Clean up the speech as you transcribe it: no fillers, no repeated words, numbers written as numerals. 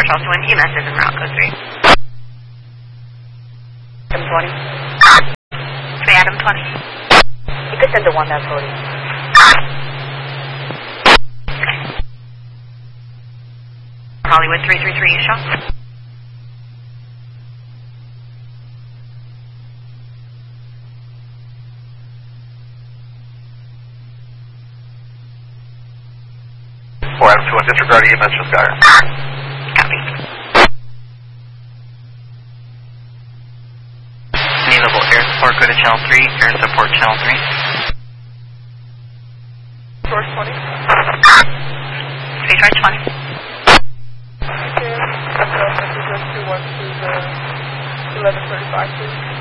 Charleston 1, EMS is en route, code 3. Adam 20. Say Adam 20. You could send the one that's holding. Hollywood 333, you shot? Adam 21, disregard EMS for Skyr. Copy. Any level air support, go to channel 3, air support channel 3. Source 20. Space Ride 20. Okay, that's message 212 to the 1135, please.